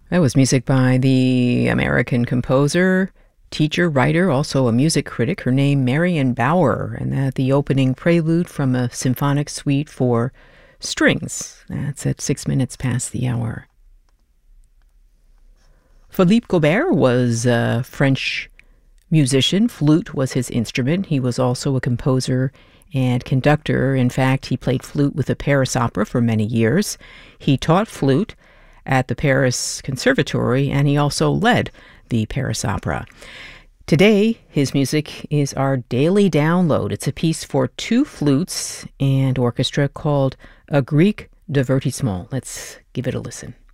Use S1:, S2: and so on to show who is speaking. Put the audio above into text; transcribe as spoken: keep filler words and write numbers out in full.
S1: That was music by the American composer, teacher, writer, also a music critic. Her name, Marion Bauer, and that the opening prelude from a symphonic suite for strings. That's at six minutes past the hour. Philippe Gobert was a French musician. Flute was his instrument. He was also a composer and conductor. In fact, he played flute with the Paris Opera for many years. He taught flute at the Paris Conservatory, and he also led the Paris Opera. Today, his music is our daily download. It's a piece for two flutes and orchestra called A Greek Divertissement. Let's give it a listen.